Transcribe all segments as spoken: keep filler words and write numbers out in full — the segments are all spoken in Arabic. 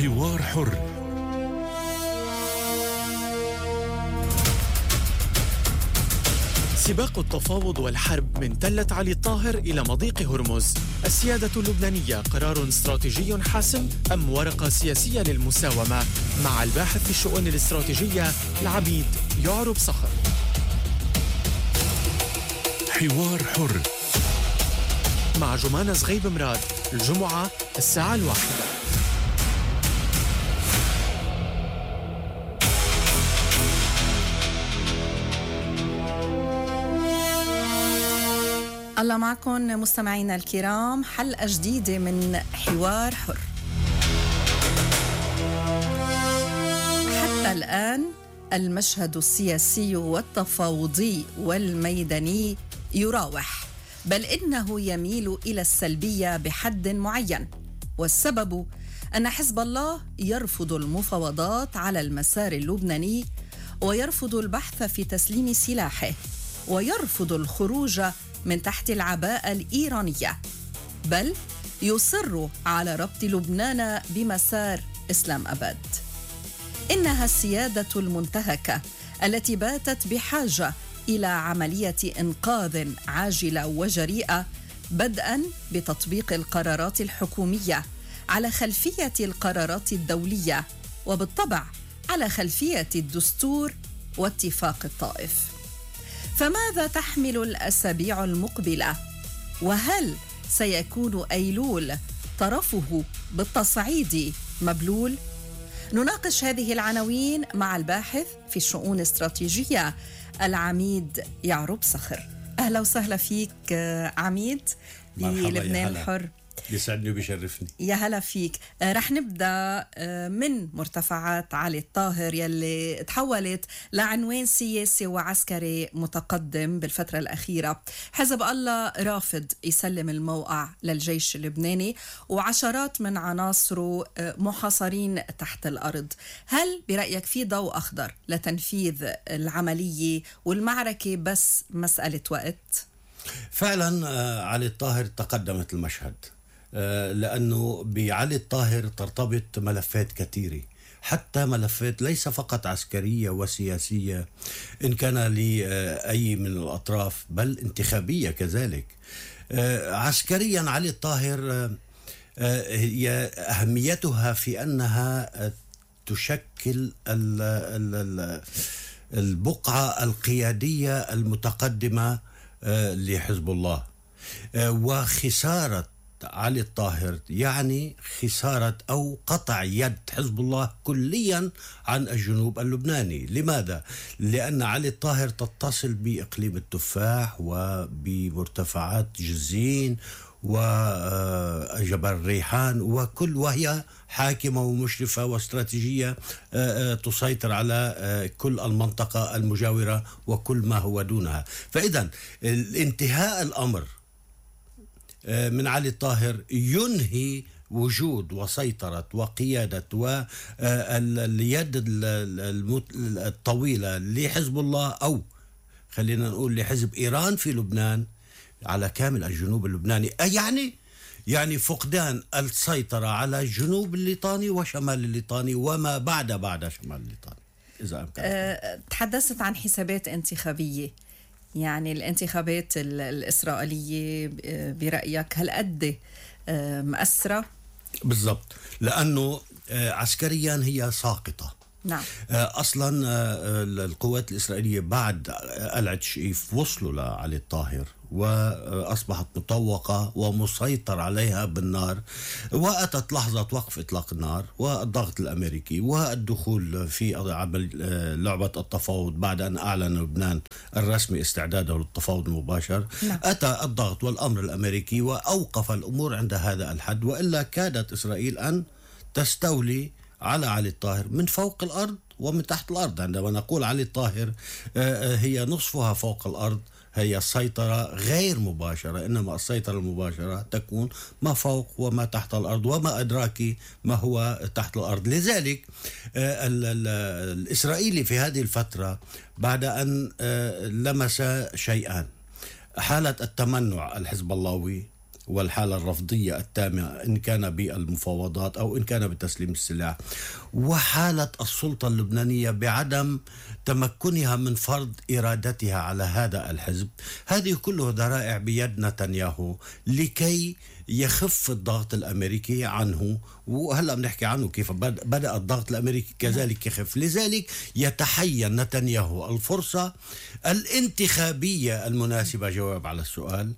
حوار حر. سباق التفاوض والحرب من تلة علي الطاهر إلى مضيق هرمز. السيادة اللبنانية قرار استراتيجي حاسم أم ورقة سياسية للمساومة؟ مع الباحث في الشؤون الاستراتيجية العميد يعرب صخر. حوار حر مع جمانة زغيب مراد، الجمعة الساعة الواحدة. الله معكم مستمعينا الكرام، حلقة جديدة من حوار حر. حتى الآن المشهد السياسي والتفاوضي والميداني يراوح، بل إنه يميل إلى السلبية بحد معين، والسبب أن حزب الله يرفض المفاوضات على المسار اللبناني، ويرفض البحث في تسليم سلاحه، ويرفض الخروج من تحت العباءة الإيرانية، بل يصر على ربط لبنان بمسار إسلام أبد. إنها السيادة المنتهكة التي باتت بحاجة إلى عملية إنقاذ عاجلة وجريئة، بدءاً بتطبيق القرارات الحكومية على خلفية القرارات الدولية، وبالطبع على خلفية الدستور واتفاق الطائف. فماذا تحمل الأسابيع المقبلة؟ وهل سيكون أيلول طرفه بالتصعيد مبلول؟ نناقش هذه العناوين مع الباحث في الشؤون الاستراتيجية العميد يعرب صخر. أهلا وسهلا فيك عميد بلبنان الحر. يسعدني وبيشرفني. يا هلا فيك. آه رح نبدأ آه من مرتفعات علي الطاهر يلي تحولت لعنوان سياسي وعسكري متقدم بالفترة الأخيرة. حزب الله رافض يسلم الموقع للجيش اللبناني، وعشرات من عناصره آه محاصرين تحت الأرض. هل برأيك في ضوء أخضر لتنفيذ العملية والمعركة بس مسألة وقت؟ فعلا علي الطاهر تقدمت المشهد، لأنه بعلي الطاهر ترتبط ملفات كثيرة، حتى ملفات ليس فقط عسكرية وسياسية إن كان لأي من الأطراف، بل انتخابية كذلك. عسكريا علي الطاهر هي أهميتها في أنها تشكل البقعة القيادية المتقدمة لحزب الله، وخسارة علي الطاهر يعني خسارة أو قطع يد حزب الله كليا عن الجنوب اللبناني. لماذا؟ لأن علي الطاهر تتصل بإقليم التفاح وبمرتفعات جزين وجبل الريحان، وكل وهي حاكمة ومشرفة واستراتيجية تسيطر على كل المنطقة المجاورة وكل ما هو دونها. فإذا الانتهاء الأمر من علي الطاهر ينهي وجود وسيطرة وقيادة واليد الطويلة لحزب الله، أو خلينا نقول لحزب إيران في لبنان على كامل الجنوب اللبناني. يعني يعني فقدان السيطرة على الجنوب الليطاني وشمال الليطاني وما بعد بعد شمال الليطاني إذا أمكن. أه تحدثت عن حسابات انتخابية، يعني الانتخابات الإسرائيلية برأيك هل قد مؤثرة؟ بالضبط، لأنه عسكريا هي ساقطة. نعم. أصلا القوات الإسرائيلية بعد قلعة شقيف وصلوا لعلي الطاهر وأصبحت مطوقة ومسيطر عليها بالنار، وأتت لحظة وقف إطلاق النار والضغط الأمريكي والدخول في عمل لعبة التفاوض بعد أن أعلن لبنان الرسمي استعداده للتفاوض المباشر. نعم. أتى الضغط والأمر الأمريكي وأوقف الأمور عند هذا الحد، وإلا كادت إسرائيل أن تستولي على علي الطاهر من فوق الأرض ومن تحت الأرض. عندما نقول علي الطاهر هي نصفها فوق الأرض، هي السيطرة غير مباشرة، إنما السيطرة المباشرة تكون ما فوق وما تحت الأرض وما أدراك ما هو تحت الأرض. لذلك الإسرائيلي في هذه الفترة بعد أن لمس شيئان: حالة التمنع الحزب اللهوي والحالة الرفضية التامة إن كان بالمفاوضات أو إن كان بتسليم السلاح، وحالة السلطة اللبنانية بعدم تمكنها من فرض إرادتها على هذا الحزب. هذه كلها ذرائع بيد نتنياهو لكي يخف الضغط الأمريكي عنه، وهلأ بنحكي عنه كيف بدأ الضغط الأمريكي كذلك يخف. لذلك يتحين نتنياهو الفرصة الانتخابية المناسبة، جواب على السؤال،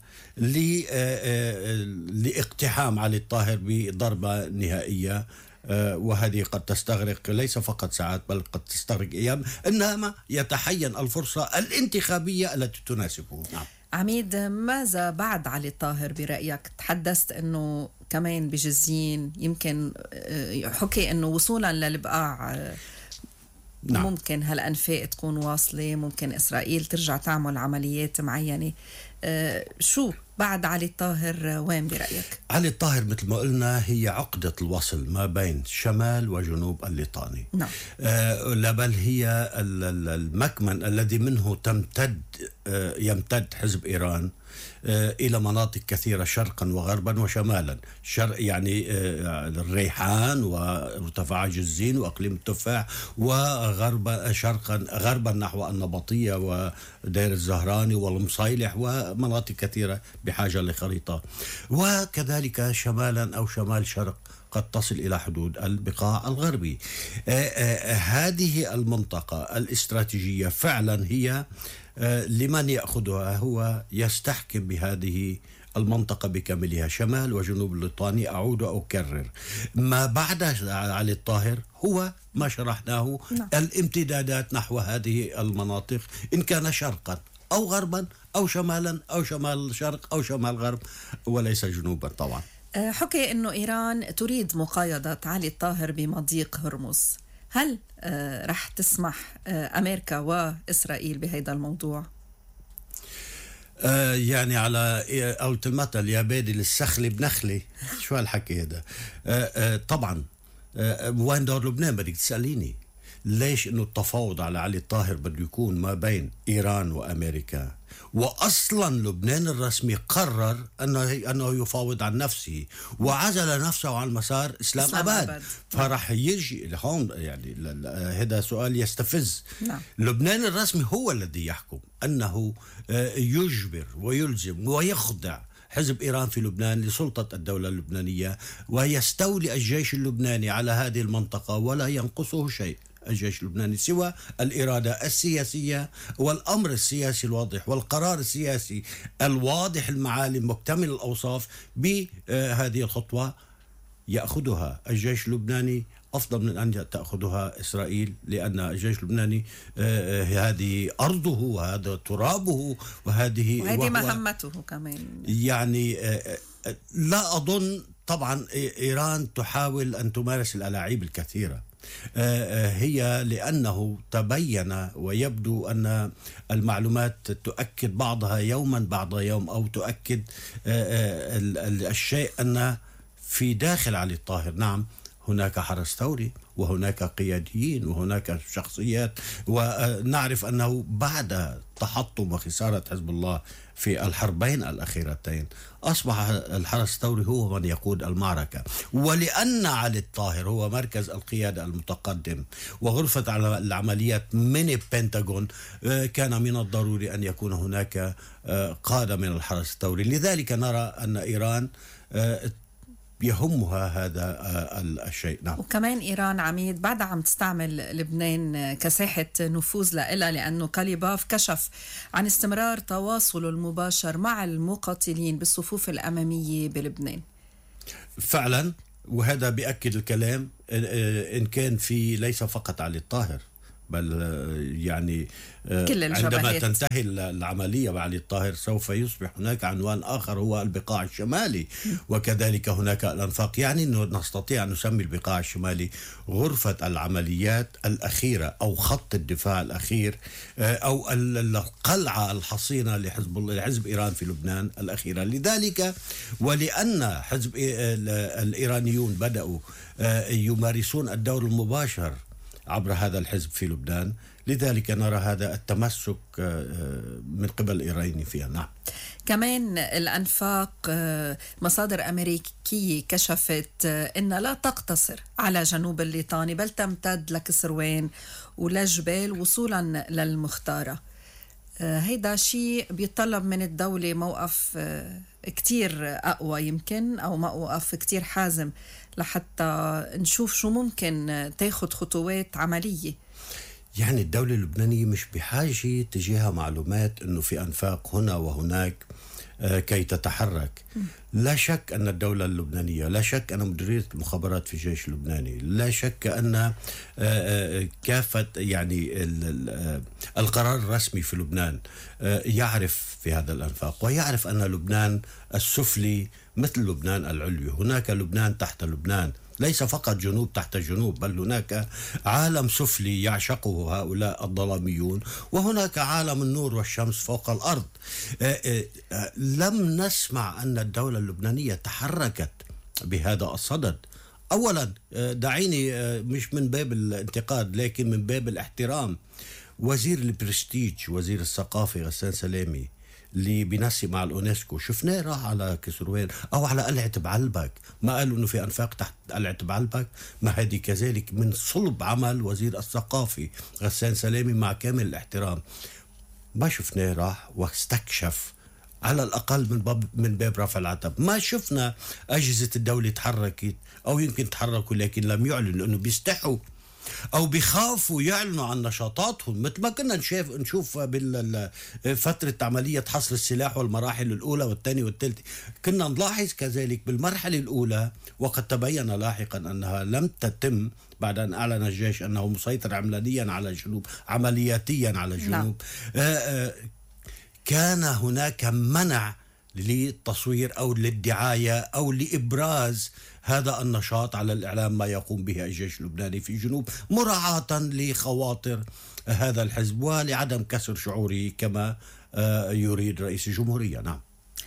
لاقتحام علي الطاهر بضربة نهائية، وهذه قد تستغرق ليس فقط ساعات بل قد تستغرق أيام، إنما يتحين الفرصة الانتخابية التي تناسبه. نعم. عميد، ماذا بعد علي الطاهر برأيك؟ تحدثت أنه كمان بجزين يمكن حكي أنه وصولا للبقاع نعم. ممكن هالأنفاق تكون واصلة، ممكن إسرائيل ترجع تعمل عمليات معينة. أه شو بعد علي الطاهر وين برأيك؟ علي الطاهر مثل ما قلنا هي عقدة الوصل ما بين شمال وجنوب الليطاني. نعم. أه بل هي المكمن الذي منه تمتد أه يمتد حزب إيران إلى مناطق كثيرة شرقا وغربا وشمالا. شرق يعني الريحان وارتفاع جزين وأقليم التفاح، وغربا شرقا غربا نحو النبطية ودير الزهراني والمصيلح ومناطق كثيرة بحاجة لخريطة، وكذلك شمالا أو شمال شرق قد تصل إلى حدود البقاع الغربي. آآ آآ هذه المنطقة الاستراتيجية فعلا هي لمن يأخذها هو يستحكم بهذه المنطقة بكاملها، شمال وجنوب الليطاني. أعود وأكرر، ما بعد علي الطاهر هو ما شرحناه، نعم. الامتدادات نحو هذه المناطق إن كان شرقا أو غربا أو شمالا أو شمال شرق أو شمال غرب، وليس جنوبا طبعا. حكي أنه إيران تريد مقايضة علي الطاهر بمضيق هرمز، هل آه رح تسمح آه أمريكا وإسرائيل بهذا الموضوع؟ آه يعني على قولة المثل يا بادي للسخلي بنخلي. شو هالحكي هذا؟ آه آه طبعا آه وين دور لبنان بدك تسأليني؟ ليش إنه التفاوض على علي الطاهر بده يكون ما بين إيران وأمريكا؟ وأصلا لبنان الرسمي قرر أنه أنه يفاوض عن نفسه وعزل نفسه عن مسار إسلام, إسلام أباد, أباد. فرح يجي هون يعني هذا سؤال يستفز. نعم. لبنان الرسمي هو الذي يحكم أنه يجبر ويلزم ويخضع حزب إيران في لبنان لسلطة الدولة اللبنانية، ويستولي الجيش اللبناني على هذه المنطقة ولا ينقصه شيء الجيش اللبناني سوى الإرادة السياسية والأمر السياسي الواضح والقرار السياسي الواضح المعالم مكتمل الأوصاف. بهذه الخطوة يأخذها الجيش اللبناني أفضل من أن تأخذها إسرائيل، لأن الجيش اللبناني هذه أرضه وهذا ترابه وهذه وهذه مهمته كمان. يعني لا أظن طبعا إيران تحاول أن تمارس الألاعيب الكثيرة، هي لأنه تبين ويبدو أن المعلومات تؤكد بعضها يوما بعد يوم، أو تؤكد الشيء أن في داخل علي الطاهر نعم هناك حرس ثوري وهناك قياديين وهناك شخصيات، ونعرف أنه بعد تحطم وخسارة حزب الله في الحربين الأخيرتين أصبح الحرس الثوري هو من يقود المعركة. ولأن علي الطاهر هو مركز القيادة المتقدم وغرفة العمليات من البنتاغون، كان من الضروري أن يكون هناك قادة من الحرس الثوري. لذلك نرى أن إيران يهمها هذا الشيء. نعم. وكمان إيران عميد بعدها عم تستعمل لبنان كساحة نفوذ لها، لأنه كاليباف كشف عن استمرار تواصله المباشر مع المقاتلين بالصفوف الأمامية بلبنان. فعلا، وهذا بيأكد الكلام إن كان في ليس فقط علي الطاهر بل يعني عندما تنتهي العملية بعلي الطاهر سوف يصبح هناك عنوان آخر هو البقاع الشمالي، وكذلك هناك الأنفاق. يعني أنه نستطيع أن نسمي البقاع الشمالي غرفة العمليات الأخيرة أو خط الدفاع الأخير أو القلعة الحصينة لحزب الله لحزب إيران في لبنان الأخيرة. لذلك ولأن حزب الإيرانيون بدأوا يمارسون الدور المباشر عبر هذا الحزب في لبنان. لذلك نرى هذا التمسك من قبل إيران فيها. نعم. كمان الأنفاق، مصادر أمريكية كشفت أنها لا تقتصر على جنوب الليطاني بل تمتد لكسروان ولجبال وصولا للمختارة. هيدا شيء بيطلب من الدولة موقف كتير أقوى يمكن، أو موقف كتير حازم لحتى نشوف شو ممكن تاخد خطوات عملية. يعني الدولة اللبنانية مش بحاجة تجيها معلومات أنه في أنفاق هنا وهناك كي تتحرك. لا شك أن الدولة اللبنانية، لا شك أن مديرية المخابرات في الجيش اللبناني، لا شك أن كافة يعني القرار الرسمي في لبنان يعرف في هذا الأنفاق، ويعرف أن لبنان السفلي مثل لبنان العلوي. هناك لبنان تحت لبنان، ليس فقط جنوب تحت جنوب، بل هناك عالم سفلي يعشقه هؤلاء الظلاميون، وهناك عالم النور والشمس فوق الأرض. لم نسمع أن الدولة اللبنانية تحركت بهذا الصدد. أولا دعيني مش من باب الانتقاد لكن من باب الاحترام، وزير البرستيج وزير الثقافة غسان سلامي اللي بينسي مع الأونسكو شفناه راح على كسروان أو على قلعة بعلبك. ما قالوا أنه في أنفاق تحت قلعة بعلبك؟ ما هذه كذلك من صلب عمل وزير الثقافة غسان سلامي مع كامل الاحترام. ما شفناه راح واستكشف على الأقل من باب, من باب رفع العتب. ما شفنا أجهزة الدولة تحركت، أو يمكن تحركوا لكن لم يعلنوا أنه بيستحوا أو بيخافوا يعلنوا عن نشاطاتهم، مثل ما كنا نشوف نشوف بالفترة عملية حصر السلاح والمراحل الأولى والثانية والثالثة. كنا نلاحظ كذلك بالمرحلة الأولى، وقد تبين لاحقا أنها لم تتم بعد أن أعلن الجيش أنه مسيطر عمليا على الجنوب، عملياتيا على الجنوب. آآ آآ كان هناك منع للتصوير أو للدعاية أو لإبراز هذا النشاط على الإعلام ما يقوم به الجيش اللبناني في الجنوب، مراعاة لخواطر هذا الحزب ولعدم كسر شعوره كما يريد رئيس الجمهورية. نعم.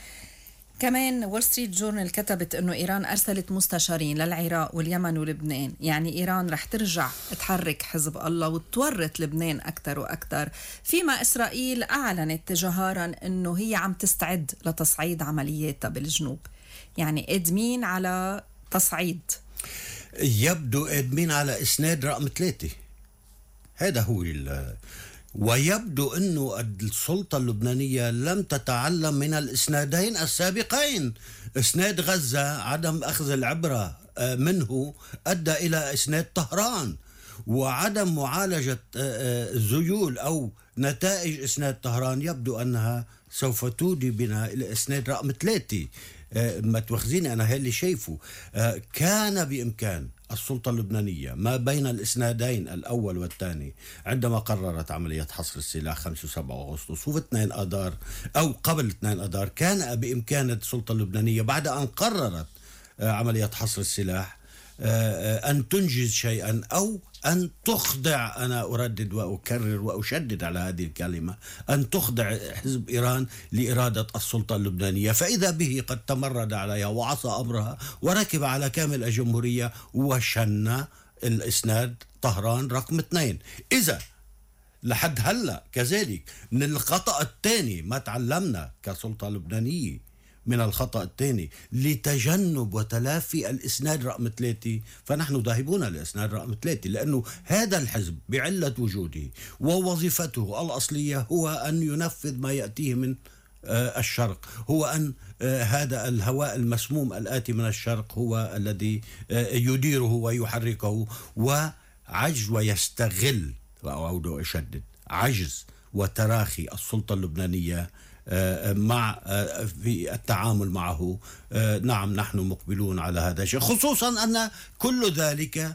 كمان وول ستريت جورنال كتبت أنه إيران أرسلت مستشارين للعراق واليمن ولبنان. يعني إيران رح ترجع تحرك حزب الله وتورط لبنان أكثر وأكثر، فيما إسرائيل أعلنت جهارا أنه هي عم تستعد لتصعيد عملياتها بالجنوب. يعني قادمين على تصعيد، يبدو قادمين على إسناد رقم ثلاثة. هذا هو ويبدو أنه السلطة اللبنانية لم تتعلم من الإسنادين السابقين. إسناد غزة عدم أخذ العبرة منه أدى إلى إسناد طهران، وعدم معالجة ذيول أو نتائج إسناد طهران يبدو أنها سوف تودي بنا إلى إسناد رقم ثلاثة. ما تواخذيني أنا هاللي شايفه. كان بإمكان السلطة اللبنانية ما بين الإسنادين الأول والثاني عندما قررت عملية حصر السلاح خمسة وسبعة أغسطس واثنين آذار أو قبل اثنين آذار، كان بإمكان السلطة اللبنانية بعد أن قررت عملية حصر السلاح أن تنجز شيئا أو أن تخضع، أنا أردد وأكرر وأشدد على هذه الكلمة، أن تخضع حزب إيران لإرادة السلطة اللبنانية. فإذا به قد تمرد عليها وعصى أمرها وركب على كامل الجمهورية وشن الإسناد طهران رقم اثنين. إذا لحد هلأ كذلك من الخطأ الثاني ما تعلمنا كسلطة لبنانية من الخطأ الثاني لتجنب وتلافي الإسناد رقم ثلاثة، فنحن ذاهبون لإسناد رقم ثلاثة، لأنه هذا الحزب بعلة وجوده ووظيفته الأصلية هو أن ينفذ ما يأتيه من الشرق، هو أن هذا الهواء المسموم الآتي من الشرق هو الذي يديره ويحركه، وعجز ويستغل، وأعود وأشدد، عجز وتراخي السلطة اللبنانية مع في التعامل معه. نعم نحن مقبلون على هذا الشيء، خصوصا أن كل ذلك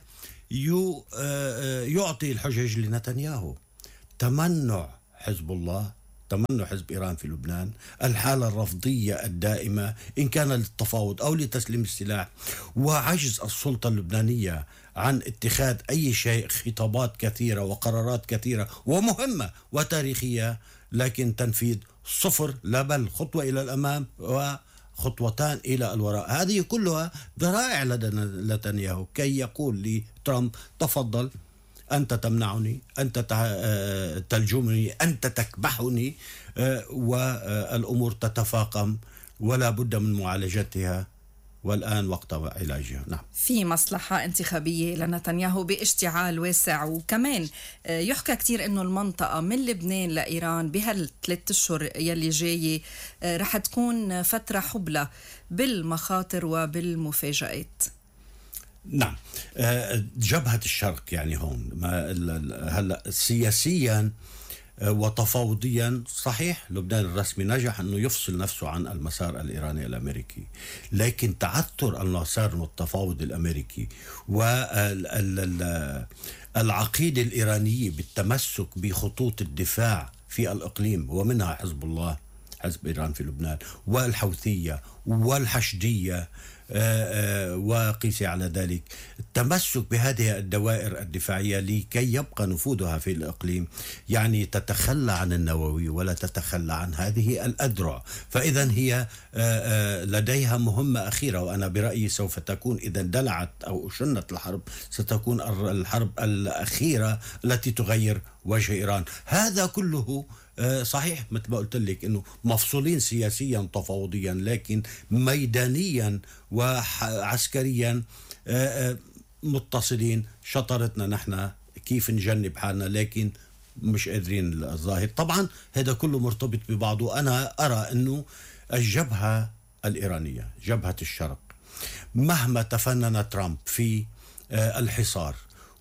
يعطي الحجج لنتنياهو. تمنع حزب الله، تمنع حزب إيران في لبنان، الحالة الرفضية الدائمة إن كان للتفاوض أو لتسليم السلاح، وعجز السلطة اللبنانية عن اتخاذ أي شيء، خطابات كثيرة وقرارات كثيرة ومهمة وتاريخية، لكن تنفيذ صفر، لا بل خطوة إلى الأمام وخطوتان إلى الوراء. هذه كلها ذرائع لدى نتنياهو كي يقول لترامب تفضل أنت تمنعني، أنت تلجمني، أنت تكبحني، والأمور تتفاقم ولا بد من معالجتها، والآن وقت علاجها. نعم. في مصلحة انتخابية لنتنياهو باشتعال واسع، وكمان يحكى كتير أنه المنطقة من لبنان لإيران بهالثلاث أشهر يلي جاية رح تكون فترة حبلى بالمخاطر وبالمفاجآت. نعم. جبهة الشرق يعني هون هلا سياسيا وتفاوضيا صحيح لبنان الرسمي نجح أنه يفصل نفسه عن المسار الإيراني الأمريكي، لكن تعثر المسار التفاوض الأمريكي والعقيدة الإيرانية بالتمسك بخطوط الدفاع في الإقليم، ومنها حزب الله حزب إيران في لبنان، والحوثية والحشدية وقيس على ذلك، التمسك بهذه الدوائر الدفاعية لكي يبقى نفوذها في الإقليم، يعني تتخلى عن النووي ولا تتخلى عن هذه الأذرع. فإذا هي لديها مهمة أخيرة، وأنا برأيي سوف تكون إذا دلعت أو شنت الحرب ستكون الحرب الأخيرة التي تغير وجه إيران. هذا كله صحيح مثل ما قلت لك انه مفصولين سياسيا تفاوضيا، لكن ميدانيا وعسكريا متصلين. شطرتنا نحن كيف نجنب حالنا، لكن مش قادرين الظاهر. طبعا هذا كله مرتبط ببعضه. انا ارى انه الجبهة الإيرانية، جبهة الشرق، مهما تفنن ترامب في الحصار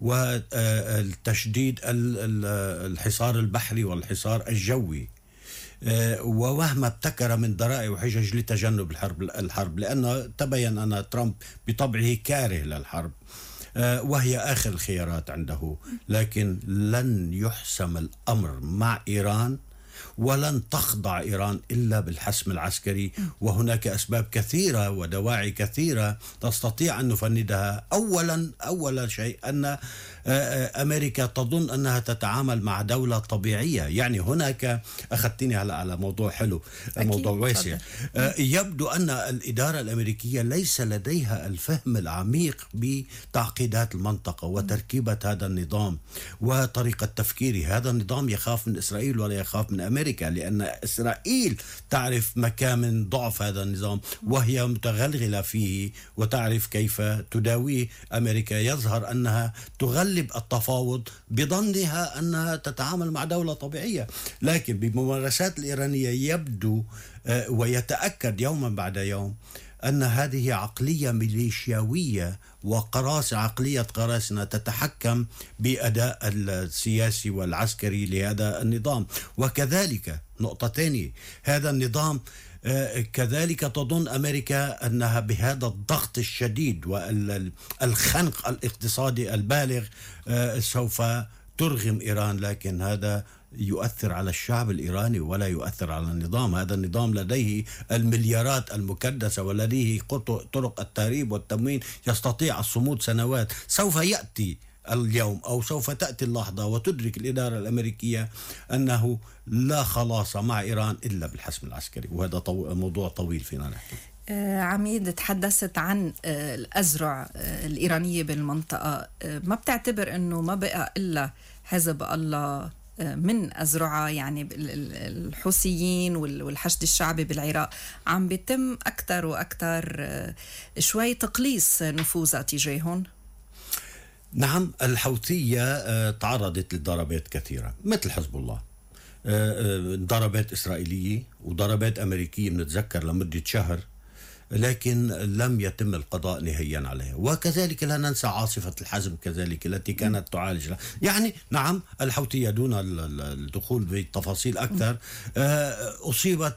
والتشديد الحصار البحري والحصار الجوي، ومهما ابتكر من ذرائع وحجج لتجنب الحرب الحرب لأنه تبين أن ترامب بطبعه كاره للحرب وهي آخر الخيارات عنده، لكن لن يحسم الأمر مع إيران ولن تخضع إيران إلا بالحسم العسكري. وهناك أسباب كثيرة ودواعي كثيرة تستطيع أن نفندها. أولا أول شيء أن أمريكا تظن أنها تتعامل مع دولة طبيعية. يعني هناك أخذتني هلا على موضوع حلو، موضوع واسع. يبدو أن الإدارة الأمريكية ليس لديها الفهم العميق بتعقيدات المنطقة وتركيبة هذا النظام وطريقة تفكيره. هذا النظام يخاف من إسرائيل ولا يخاف من أمريكا، لأن إسرائيل تعرف مكامن ضعف هذا النظام وهي متغلغلة فيه وتعرف كيف تداويه. أمريكا يظهر أنها تغلب التفاوض بظنها أنها تتعامل مع دولة طبيعية، لكن بممارسات الإيرانية يبدو ويتأكد يوما بعد يوم أن هذه عقلية ميليشياوية وقراصنة، عقلية قراصنة تتحكم بأداء السياسي والعسكري لهذا النظام. وكذلك نقطة ثانية، هذا النظام كذلك تظن أمريكا أنها بهذا الضغط الشديد والخنق الاقتصادي البالغ سوف ترغم إيران، لكن هذا يؤثر على الشعب الإيراني ولا يؤثر على النظام. هذا النظام لديه المليارات المكدسة ولديه طرق التهريب والتموين، يستطيع الصمود سنوات. سوف يأتي اليوم أو سوف تأتي اللحظة وتدرك الإدارة الأمريكية أنه لا خلاص مع إيران إلا بالحسم العسكري، وهذا طو... موضوع طويل فينا نحكي. عميد، تحدثت عن الأزرع الإيرانية بالمنطقة، ما بتعتبر أنه ما بقى إلا حزب الله من أزرعة؟ يعني الحوثيين والحشد الشعبي بالعراق عم بيتم أكثر وأكثر شوي تقليص نفوذها تجاههم. نعم، الحوثية تعرضت لضربات كثيرة مثل حزب الله، ضربات إسرائيلية وضربات أمريكية بنتذكر لمدة شهر، لكن لم يتم القضاء نهائيا عليها. وكذلك لا ننسى عاصفة الحزم كذلك التي كانت تعالج. يعني نعم الحوثية دون الدخول بالتفاصيل أكثر أصيبت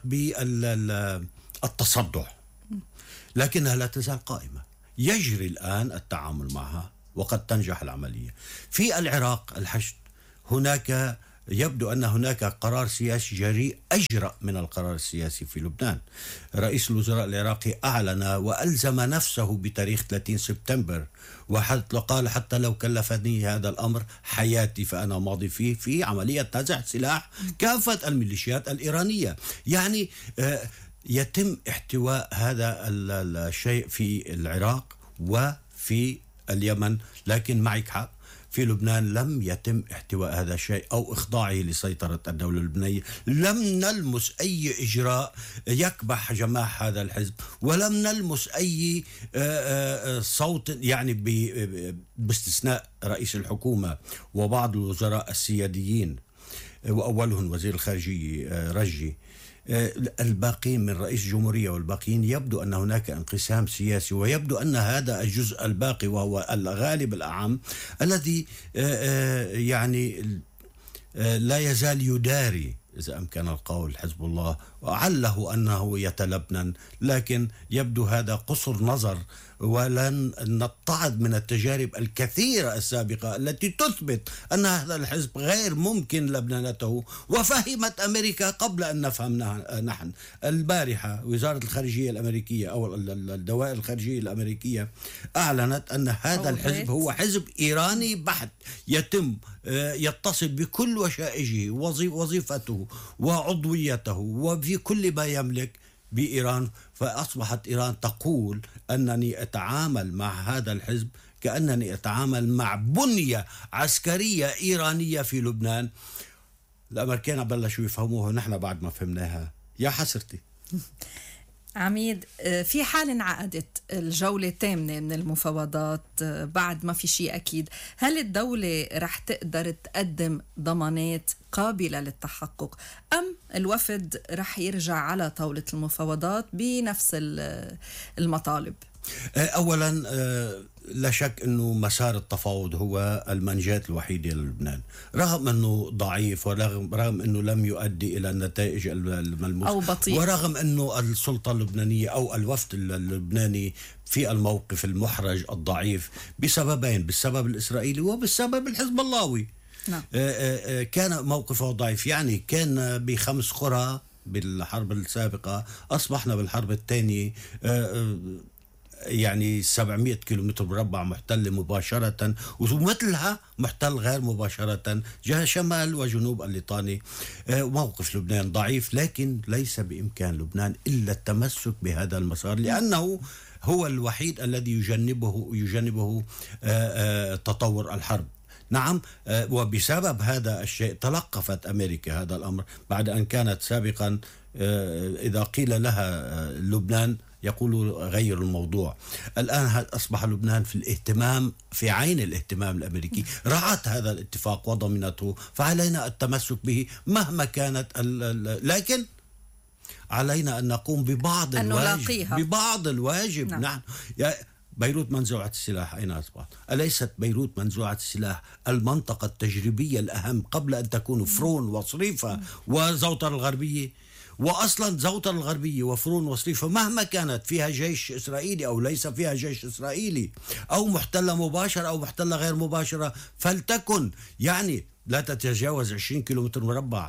بالتصدع، لكنها لا تزال قائمة. يجري الآن التعامل معها وقد تنجح العملية. في العراق الحشد هناك يبدو أن هناك قرار سياسي جريء أجرأ من القرار السياسي في لبنان. رئيس الوزراء العراقي أعلن وألزم نفسه بتاريخ ثلاثين سبتمبر، وحتى قال حتى لو كلفني هذا الأمر حياتي فأنا ماضي فيه في عملية نزع سلاح كافة الميليشيات الإيرانية. يعني يتم احتواء هذا الشيء في العراق وفي اليمن، لكن معك حق في لبنان لم يتم احتواء هذا الشيء أو إخضاعه لسيطرة الدولة اللبنانية. لم نلمس أي إجراء يكبح جماح هذا الحزب، ولم نلمس أي صوت يعني باستثناء رئيس الحكومة وبعض الوزراء السياديين وأولهم وزير الخارجية رجي. الباقين من رئيس الجمهورية والباقيين يبدو أن هناك انقسام سياسي، ويبدو أن هذا الجزء الباقي وهو الغالب الأعم الذي يعني لا يزال يداري إذا أمكن القول حزب الله، وعله أنه يتلبنن، لكن يبدو هذا قصر نظر، ولن نتعظ من التجارب الكثيرة السابقة التي تثبت أن هذا الحزب غير ممكن لبنانته، وفهمت أمريكا قبل أن نفهم نحن. البارحة وزارة الخارجية الأمريكية أو الدوائر الخارجية الأمريكية أعلنت أن هذا الحزب هو حزب إيراني بحت، يتم يتصل بكل وشائجه وظيفته وعضويته وفي كل ما يملك بإيران. فأصبحت إيران تقول أنني أتعامل مع هذا الحزب كأنني أتعامل مع بنية عسكرية إيرانية في لبنان. الأمريكان بلشوا يفهموها، نحن بعد ما فهمناها، يا حسرتي. عميد، في حال انعقدت الجولة الثامنة من المفاوضات بعد ما في شيء أكيد، هل الدولة رح تقدر تقدم ضمانات قابلة للتحقق، أم الوفد رح يرجع على طاولة المفاوضات بنفس المطالب؟ أولا لا شك أنه مسار التفاوض هو المنجاة الوحيدة للبنان، رغم أنه ضعيف ورغم رغم أنه لم يؤدي إلى النتائج الملموسة أو بطيء، ورغم أنه السلطة اللبنانية أو الوفد اللبناني في الموقف المحرج الضعيف بسببين، بالسبب الإسرائيلي وبالسبب الحزب اللهوي. نعم. كان موقفه ضعيف، يعني كان بخمس قرى بالحرب السابقة، أصبحنا بالحرب الثانية يعني سبعمائة كيلومتر مربع محتل مباشرة، ومثلها محتل غير مباشرة جهة شمال وجنوب الليطاني. موقف لبنان ضعيف، لكن ليس بإمكان لبنان إلا التمسك بهذا المسار، لأنه هو الوحيد الذي يجنبه يجنبه تطور الحرب. نعم، وبسبب هذا الشيء تلقفت أمريكا هذا الأمر بعد أن كانت سابقا إذا قيل لها لبنان يقولوا غير الموضوع. الآن أصبح لبنان في الاهتمام، في عين الاهتمام الأمريكي، رعت هذا الاتفاق وضمنته، فعلينا التمسك به مهما كانت، لكن علينا أن نقوم ببعض الواجب ببعض الواجب نعم. نعم. بيروت منزوعة السلاح أين أصبحت؟ أليست بيروت منزوعة السلاح المنطقة التجريبية الأهم قبل أن تكون فرون وصريفة وزوطة الغربية؟ وأصلا زوطة الغربية وفرون وصريفة مهما كانت فيها جيش إسرائيلي أو ليس فيها جيش إسرائيلي، أو محتلة مباشرة أو محتلة غير مباشرة، فلتكن يعني لا تتجاوز عشرين كيلومتر مربع.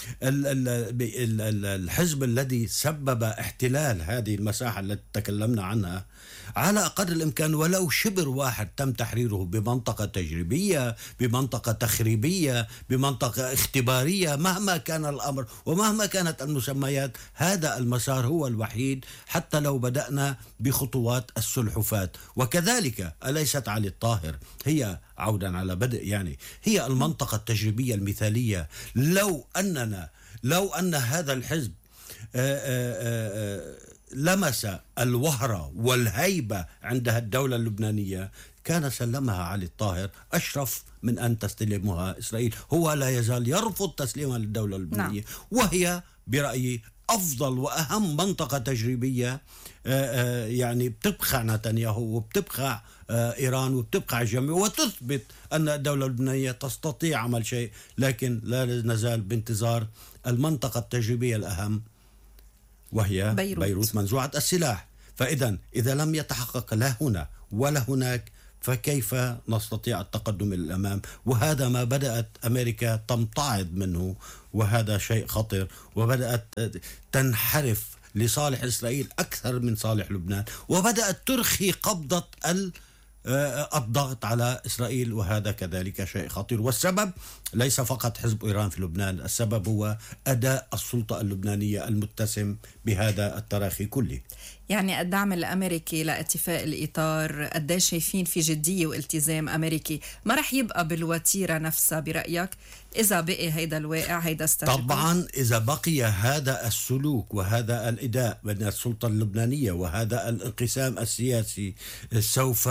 الحزب الذي سبب احتلال هذه المساحة التي تكلمنا عنها على قدر الإمكان ولو شبر واحد تم تحريره بمنطقة تجريبية، بمنطقة تخريبية، بمنطقة اختبارية، مهما كان الأمر ومهما كانت المسميات، هذا المسار هو الوحيد حتى لو بدأنا بخطوات السلحفات. وكذلك أليست علي الطاهر هي، عودا على بدء يعني، هي المنطقة التجريبية المثالية. لو أننا لو أن هذا الحزب آآ آآ لمس الوهرة والهيبة عندها الدولة اللبنانية كان سلمها علي الطاهر أشرف من أن تستلمها إسرائيل. هو لا يزال يرفض تسليمها للدولة اللبنانية، نعم. وهي برأيي أفضل وأهم منطقة تجريبية يعني بتبقى نتنياهو وبتبقى إيران وبتبقى الجميع، وتثبت أن الدولة اللبنانية تستطيع عمل شيء، لكن لا نزال بانتظار المنطقة التجريبية الأهم وهي بيروت, بيروت منزوعة السلاح. فإذا إذا لم يتحقق لا هنا ولا هناك فكيف نستطيع التقدم إلى الأمام؟ وهذا ما بدأت أمريكا تمتعض منه، وهذا شيء خطر، وبدأت تنحرف لصالح إسرائيل أكثر من صالح لبنان، وبدأت ترخي قبضة الضغط على إسرائيل، وهذا كذلك شيء خطير. والسبب ليس فقط حزب إيران في لبنان، السبب هو أداء السلطة اللبنانية المتسم بهذا التراخي كله. يعني الدعم الأمريكي لاتفاق الإطار قديش شايفين في جدية والتزام أمريكي ما رح يبقى بالوتيرة نفسها برأيك إذا بقي هيدا الواقع هيدا استجد؟ طبعا إذا بقي هذا السلوك وهذا الإداء بين السلطة اللبنانية وهذا الانقسام السياسي سوف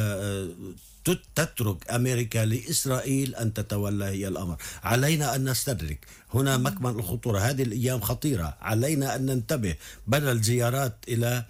تترك أمريكا لإسرائيل أن تتولى هي الأمر. علينا أن نستدرك هنا مكمن الخطورة، هذه الأيام خطيرة، علينا أن ننتبه. بدل زيارات إلى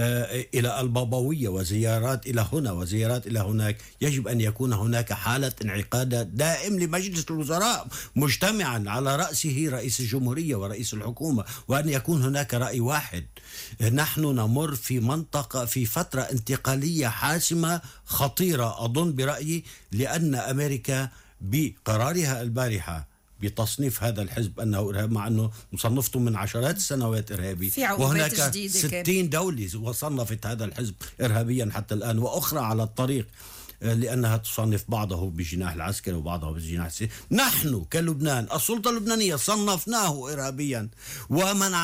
إلى البابوية وزيارات إلى هنا وزيارات إلى هناك، يجب أن يكون هناك حالة انعقاد دائم لمجلس الوزراء مجتمعا على رأسه رئيس الجمهورية ورئيس الحكومة، وأن يكون هناك رأي واحد. نحن نمر في منطقة في فترة انتقالية حاسمة خطيرة أظن برأيي، لأن أمريكا بقرارها البارحة بتصنيف هذا الحزب أنه إرهاب، مع أنه مصنفته من عشرات السنوات إرهابي، وهناك ستين دولة وصنفت هذا الحزب إرهابيا حتى الآن، وأخرى على الطريق لأنها تصنف بعضه بجناح العسكري وبعضه بجناح السياسي. نحن كلبنان السلطة اللبنانية صنفناه إرهابيا ومنع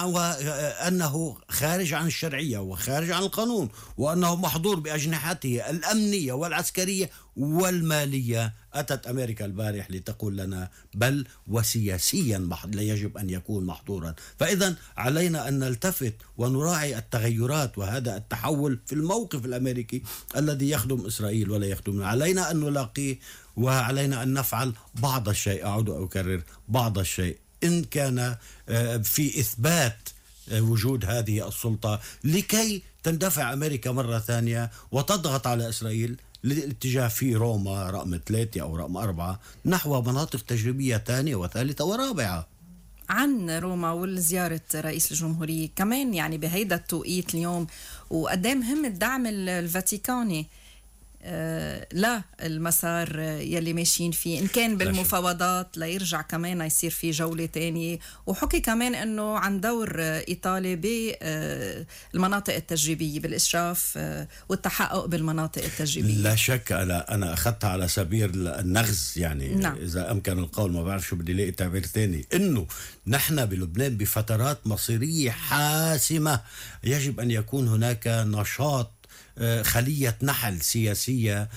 أنه خارج عن الشرعية وخارج عن القانون، وأنه محظور بأجنحته الأمنية والعسكرية والمالية. أتت أمريكا البارح لتقول لنا بل وسياسيا لا يجب أن يكون محظورا. فإذا علينا أن نلتفت ونراعي التغيرات وهذا التحول في الموقف الأمريكي الذي يخدم إسرائيل ولا يخدمنا. علينا أن نلاقيه وعلينا أن نفعل بعض الشيء، أعود وأكرر بعض الشيء، إن كان في إثبات وجود هذه السلطة لكي تندفع أمريكا مرة ثانية وتضغط على إسرائيل للاتجاه في روما رقم ثلاثة أو رقم أربعة نحو مناطق تجريبية ثانية وثالثة ورابعة. عن روما والزيارة رئيس الجمهورية كمان يعني بهيدا التوقيت اليوم، وقدام مهم الدعم الفاتيكاني آه لا المسار يلي ماشيين فيه، إن كان بالمفاوضات ليرجع كمان يصير في جولة تانية، وحكي كمان أنه عن دور إيطاليا بالمناطق التجريبية بالإشراف آه والتحقق بالمناطق التجريبية. لا شك أنا أنا أخذتها على سبيل النغز يعني نعم. إذا أمكن القول، ما بعرف شو بدي لاقي تعبير تاني، إنه نحن بلبنان بفترات مصيرية حاسمة يجب أن يكون هناك نشاط، خلية نحل سياسية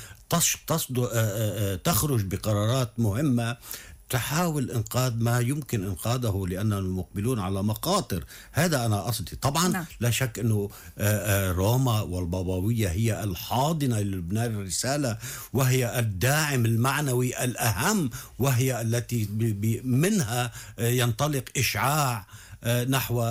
تخرج بقرارات مهمة تحاول إنقاذ ما يمكن إنقاذه، لأننا مقبلون على مخاطر. هذا أنا قصدي. طبعا نعم. لا شك أنه روما والبابوية هي الحاضنة للبنان الرسالة، وهي الداعم المعنوي الأهم، وهي التي منها ينطلق إشعاع نحو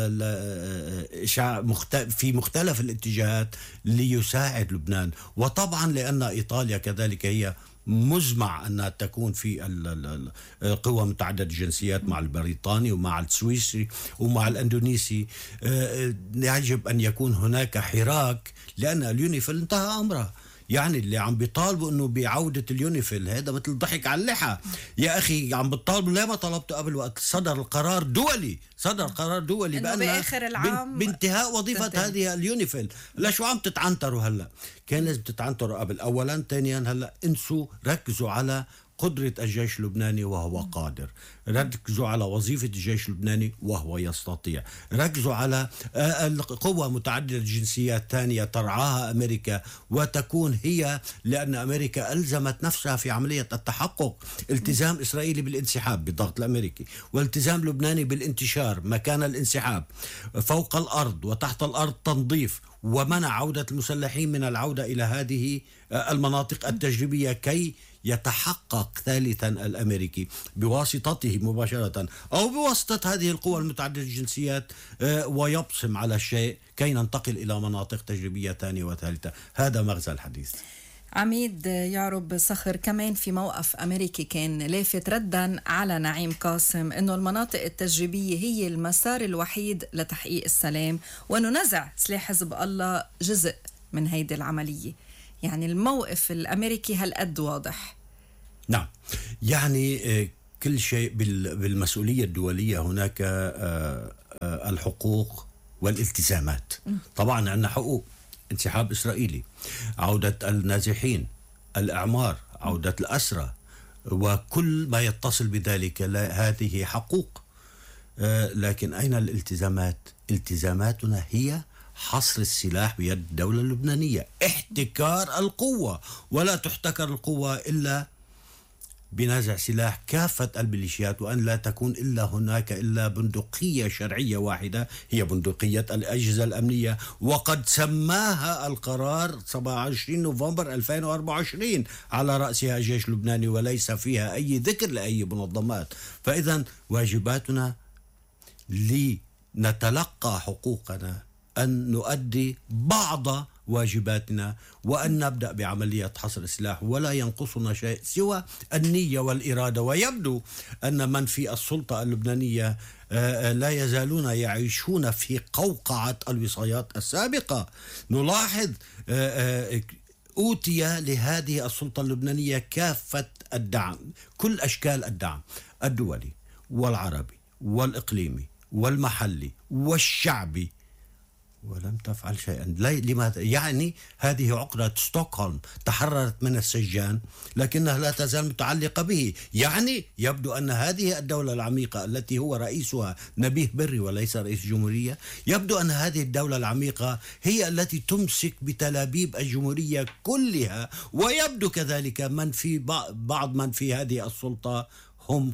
الإشعاع في مختلف الاتجاهات ليساعد لبنان. وطبعا لأن إيطاليا كذلك هي مزمع أنها تكون في قوى متعددة الجنسيات مع البريطاني ومع السويسري ومع الأندونيسي، يجب أن يكون هناك حراك، لأن اليونيفيل انتهى أمره. يعني اللي عم بيطالبوا انه بعودة اليونيفيل هذا مثل ضحك على اللحى. يا اخي عم بتطالبوا، ليه ما طلبتوا قبل وقت صدر القرار دولي صدر قرار دولي بأن بآخر العام بانتهاء وظيفة تنتهي. هذه اليونيفيل. لا شو عم تتعنتروا هلا؟ كان لازم تتعنتروا قبل. اولا، ثانيا، هلا انسوا، ركزوا على قدرة الجيش اللبناني وهو قادر، ركزوا على وظيفة الجيش اللبناني وهو يستطيع، ركزوا على القوة متعددة الجنسيات ثانية ترعاها أمريكا وتكون هي، لأن أمريكا ألزمت نفسها في عملية التحقق، التزام إسرائيلي بالانسحاب بالضغط الأمريكي، والتزام لبناني بالانتشار مكان الانسحاب، فوق الأرض وتحت الأرض تنظيف، ومنع عودة المسلحين من العودة إلى هذه المناطق التجريبية كي يتحقق ثالثا الأمريكي بواسطته مباشرة أو بواسطة هذه القوى المتعددة الجنسيات ويبصم على الشيء كي ننتقل إلى مناطق تجريبية ثانية وثالثة. هذا مغزى الحديث. عميد يعرب صخر، كمان في موقف أمريكي كان لافت ردا على نعيم قاسم أنه المناطق التجريبية هي المسار الوحيد لتحقيق السلام، وأنه نزع سلاح حزب الله جزء من هيدي العملية. يعني الموقف الأمريكي هالقد واضح. نعم، يعني كل شيء بالمسؤولية الدولية هناك الحقوق والالتزامات. طبعا عندنا حقوق انسحاب إسرائيلي، عودة النازحين، الإعمار، عودة الأسرى، وكل ما يتصل بذلك. هذه حقوق، لكن أين الالتزامات؟ التزاماتنا هي حصر السلاح بيد الدولة اللبنانية، احتكار القوة، ولا تحتكر القوة إلا بنزع سلاح كافة الميليشيات، وأن لا تكون إلا هناك إلا بندقية شرعية واحدة هي بندقية الأجهزة الأمنية، وقد سماها القرار سبعة وعشرين نوفمبر ألفين وأربعة وعشرين على رأسها الجيش اللبناني، وليس فيها أي ذكر لأي منظمات. فإذا واجباتنا لنتلقى حقوقنا أن نؤدي بعض واجباتنا، وأن نبدأ بعملية حصر السلاح، ولا ينقصنا شيء سوى النية والإرادة. ويبدو أن من في السلطة اللبنانية لا يزالون يعيشون في قوقعة الوصايات السابقة. نلاحظ أوتي لهذه السلطة اللبنانية كافة الدعم، كل أشكال الدعم الدولي والعربي والإقليمي والمحلي والشعبي، ولم تفعل شيئا. لماذا؟ يعني هذه عقدة ستوكهولم تحررت من السجان لكنها لا تزال متعلقة به. يعني يبدو أن هذه الدولة العميقة التي هو رئيسها نبيه بري وليس رئيس جمهورية، يبدو أن هذه الدولة العميقة هي التي تمسك بتلابيب الجمهورية كلها. ويبدو كذلك من في بعض من في هذه السلطة هم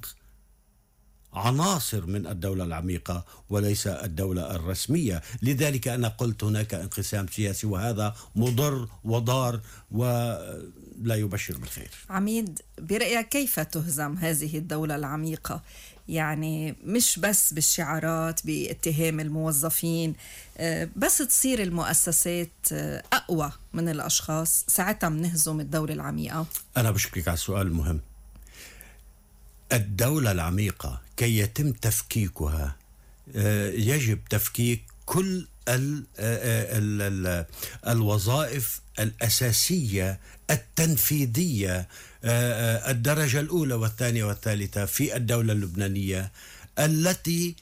عناصر من الدولة العميقة وليس الدولة الرسمية. لذلك أنا قلت هناك انقسام سياسي، وهذا مضر وضار ولا يبشر بالخير. عميد، برأيك كيف تهزم هذه الدولة العميقة؟ يعني مش بس بالشعارات، باتهام الموظفين، بس تصير المؤسسات أقوى من الأشخاص، ساعتها منهزم الدولة العميقة. أنا بشكرك على السؤال المهم. الدولة العميقة كي يتم تفكيكها يجب تفكيك كل ال ال ال الوظائف الأساسية التنفيذية الدرجة الأولى والثانية والثالثة في الدولة اللبنانية، التي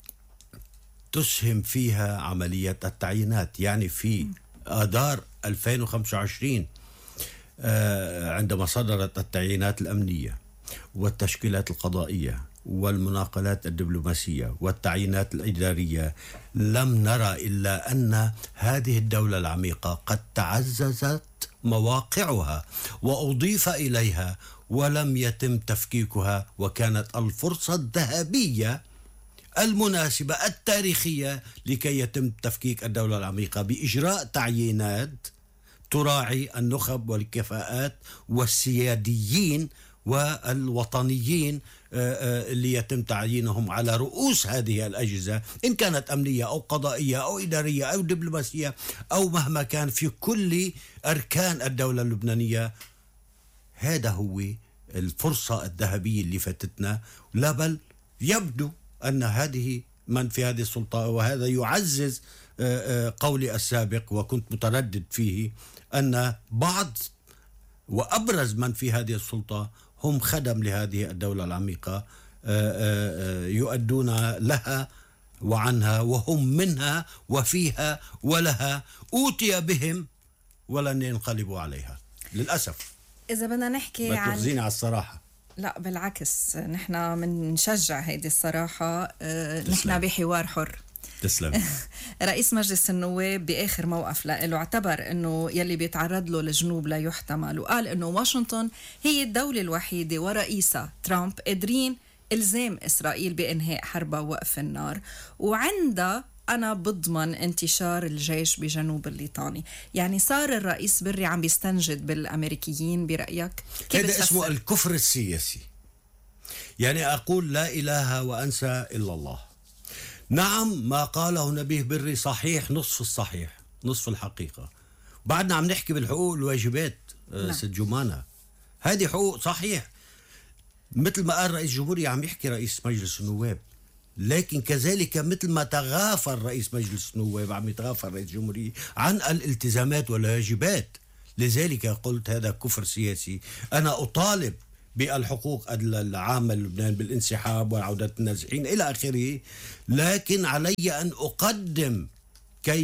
تسهم فيها عملية التعيينات. يعني في آذار ألفين وخمسة وعشرين عندما صدرت التعيينات الأمنية والتشكيلات القضائية والمناقلات الدبلوماسية والتعيينات الإدارية، لم نرى إلا أن هذه الدولة العميقة قد تعززت مواقعها وأضيف إليها ولم يتم تفكيكها. وكانت الفرصة الذهبية المناسبة التاريخية لكي يتم تفكيك الدولة العميقة بإجراء تعيينات تراعي النخب والكفاءات والسياديين والوطنيين اللي يتم تعيينهم على رؤوس هذه الأجهزة، إن كانت أمنية أو قضائية أو إدارية أو دبلوماسية أو مهما كان، في كل أركان الدولة اللبنانية. هذا هو الفرصة الذهبية اللي فاتتنا. لا بل يبدو أن هذه من في هذه السلطة، وهذا يعزز قولي السابق وكنت متردد فيه، أن بعض وأبرز من في هذه السلطة هم خدم لهذه الدولة العميقة، يؤدون لها وعنها، وهم منها وفيها ولها، أوتي بهم ولن ينقلبوا عليها للأسف. إذا بدنا نحكي عن بتخزيني على الصراحة. لا بالعكس، نحن منشجع هيدي الصراحة. نحن بحوار حر. تسلم. رئيس مجلس النواب بآخر موقف له اعتبر أنه يلي بيتعرض له الجنوب لا يحتمل، وقال أنه واشنطن هي الدولة الوحيدة ورئيسها ترامب قادرين إلزام إسرائيل بإنهاء حربها ووقف النار، وعندها أنا بضمن انتشار الجيش بجنوب الليطاني. يعني صار الرئيس بري عم بيستنجد بالأمريكيين برأيك؟ هذا اسمه الكفر السياسي. يعني أقول لا إله وأنسى إلا الله. نعم، ما قاله نبيه بري صحيح، نصف الصحيح نصف الحقيقة. بعدنا عم نحكي بالحقوق والواجبات. نعم. ست جمانة، هذه حقوق صحيح، مثل ما قال رئيس جمهورية عم يحكي رئيس مجلس النواب. لكن كذلك مثل ما تغافل رئيس مجلس النواب عم يتغافل رئيس جمهورية عن الالتزامات والواجبات. لذلك قلت هذا كفر سياسي. أنا أطالب بالحقوق العامة للبنان بالانسحاب وعودة النازحين إلى آخره، لكن علي أن أقدم كي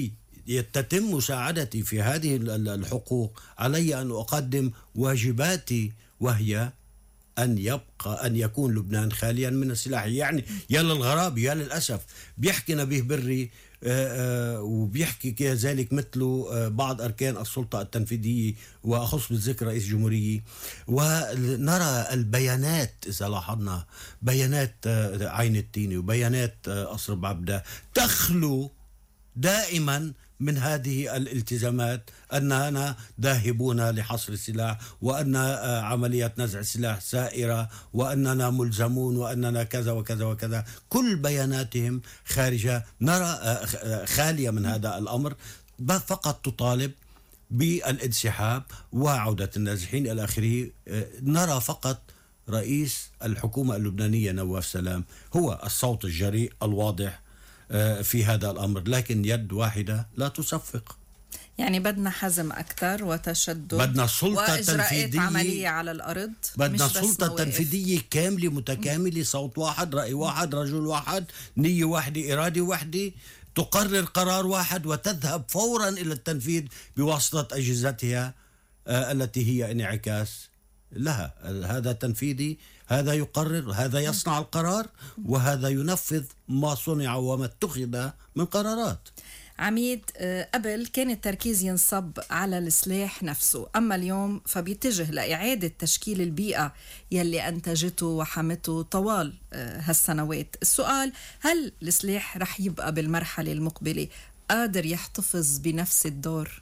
تتم مساعدتي في هذه الحقوق علي أن أقدم واجباتي، وهي أن يبقى أن يكون لبنان خاليا من السلاح. يعني يا للغراب يا للأسف بيحكي نبيه بري آآ آآ وبيحكي كذلك مثله بعض أركان السلطة التنفيذية، وأخص بالذكر رئيس الجمهورية. ونرى البيانات، إذا لاحظنا بيانات عين التيني وبيانات قصر بعبدة تخلو دائما من هذه الالتزامات، أننا ذاهبون لحصر السلاح، وأن عملية نزع السلاح سائرة، وأننا ملزمون، وأننا كذا وكذا وكذا. كل بياناتهم خارجة، نرى خالية من هذا الأمر، فقط تطالب بالانسحاب وعودة النازحين إلى آخره. نرى فقط رئيس الحكومة اللبنانية نواف سلام هو الصوت الجريء الواضح في هذا الأمر، لكن يد واحدة لا تصفق. يعني بدنا حزم أكثر وتشدد، بدنا السلطة وإجراءات التنفيذية عملية على الأرض، بدنا السلطة التنفيذية كاملة متكاملة، صوت واحد، رأي واحد، رجل واحد، نية واحدة، إرادة واحدة، تقرر قرار واحد وتذهب فورا إلى التنفيذ بواسطة أجهزتها آه التي هي انعكاس لها. هذا تنفيذي، هذا يقرر، هذا يصنع القرار، وهذا ينفذ ما صنع وما اتخذ من قرارات. عميد، قبل كان التركيز ينصب على السلاح نفسه، أما اليوم فبيتجه لإعادة تشكيل البيئة يلي أنتجته وحمته طوال هالسنوات. السؤال، هل السلاح رح يبقى بالمرحلة المقبلة قادر يحتفظ بنفس الدور؟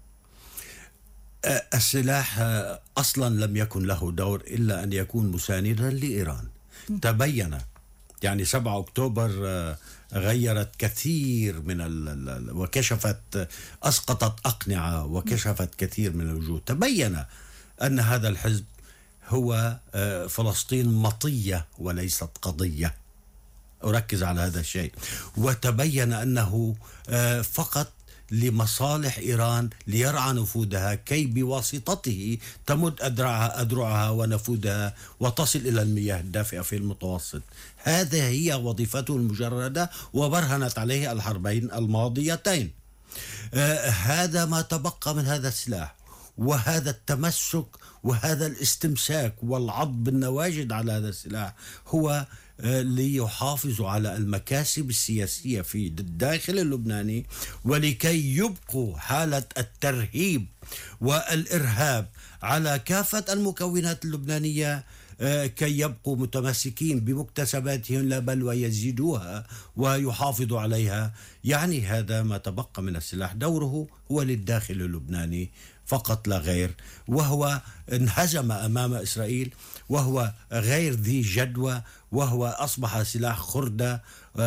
السلاح أصلا لم يكن له دور إلا أن يكون مساندا لإيران. تبين يعني سبعة أكتوبر غيرت كثير من ال... وكشفت، أسقطت أقنعة وكشفت كثير من الوجود. تبين أن هذا الحزب هو فلسطين مطية وليست قضية، أركز على هذا الشيء. وتبين أنه فقط لمصالح إيران ليرعى نفوذها، كي بواسطته تمد أدرعها أدرعها ونفوذها وتصل إلى المياه الدافئة في المتوسط. هذه هي وظيفته المجردة، وبرهنت عليه الحربين الماضيتين. آه هذا ما تبقى من هذا السلاح، وهذا التمسك وهذا الاستمساك والعض بالنواجد على هذا السلاح هو ليحافظوا على المكاسب السياسية في الداخل اللبناني، ولكي يبقوا حالة الترهيب والإرهاب على كافة المكونات اللبنانية، كي يبقوا متمسكين بمكتسباتهم، لا بل ويزيدوها ويحافظوا عليها. يعني هذا ما تبقى من السلاح، دوره هو للداخل اللبناني فقط لا غير، وهو انهزم أمام إسرائيل، وهو غير ذي جدوى، وهو أصبح سلاح خردة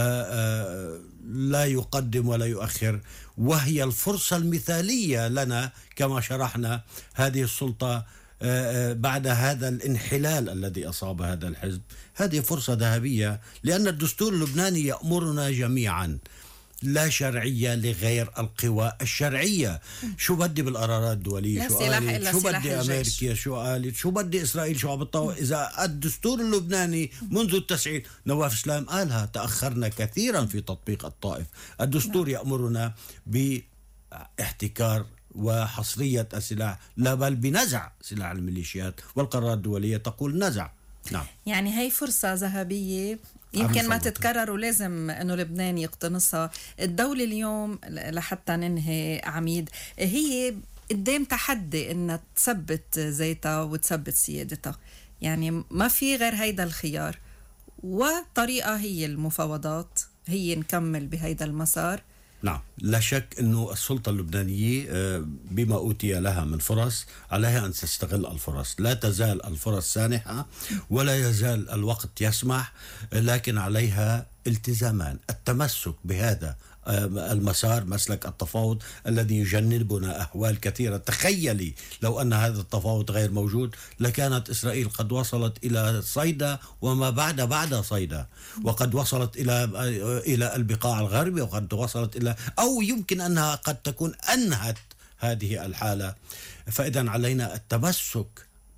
لا يقدم ولا يؤخر. وهي الفرصة المثالية لنا كما شرحنا، هذه السلطة بعد هذا الانحلال الذي أصاب هذا الحزب، هذه فرصة ذهبية، لأن الدستور اللبناني يأمرنا جميعا لا شرعية لغير القوى الشرعية. شو بدي بالقرارات الدولية؟ شو قالت؟ شو بدي أمريكا؟ شو قالت؟ شو بدي إسرائيل؟ شو عم تطوع؟ إذا الدستور اللبناني منذ التسعين، نواف سلام قالها، تأخرنا كثيرا في تطبيق الطائف. الدستور يأمرنا باحتكار وحصرية السلاح، لا بل بنزع سلاح الميليشيات، والقرارات الدولية تقول نزع. نعم. يعني هي فرصة ذهبية يمكن ما تتكرر، ولازم أنه لبنان يقتنصها. الدولة اليوم لحتى ننهي عميد هي قدام تحدي أنها تثبت ذاتها وتثبت سيادتها، يعني ما في غير هيدا الخيار، وطريقة هي المفاوضات، هي نكمل بهيدا المسار. نعم، لا شك أنه السلطة اللبنانية بما أوتي لها من فرص عليها أن تستغل الفرص. لا تزال الفرص سانحة ولا يزال الوقت يسمح، لكن عليها التزامان، التمسك بهذا المسار، مسلك التفاوض الذي يجنبنا أحوال كثيرة. تخيلي لو أن هذا التفاوض غير موجود، لكانت إسرائيل قد وصلت إلى صيدا وما بعد بعد صيدا، وقد وصلت إلى إلى البقاع الغربية، وقد وصلت إلى، أو يمكن أنها قد تكون أنهت هذه الحالة. فإذا علينا التمسك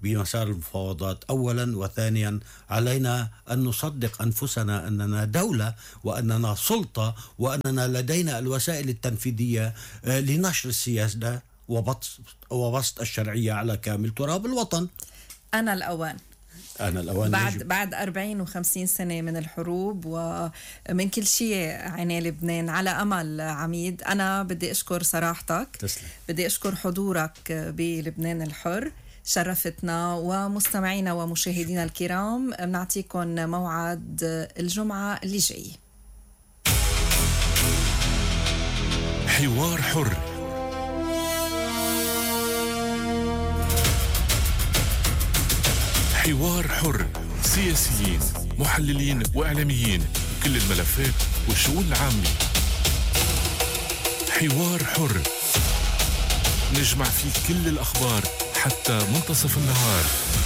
بمسار المفاوضات أولا، وثانيا علينا أن نصدق أنفسنا أننا دولة وأننا سلطة وأننا لدينا الوسائل التنفيذية لنشر السياسة وبسط الشرعية على كامل تراب الوطن. أنا الأوان أنا الأوان بعد يجب. بعد أربعين وخمسين سنة من الحروب ومن كل شيء عنا لبنان، على أمل عميد أنا بدي أشكر صراحتك. تسلم. بدي أشكر حضورك بلبنان الحر، شرفتنا. ومستمعينا ومشاهدينا الكرام بنعطيكم موعد الجمعة اللي جاي. حوار حر، حوار حر، سياسيين، محللين وإعلاميين، كل الملفات والشؤون العامة. حوار حر، نجمع فيه كل الأخبار حتى منتصف النهار.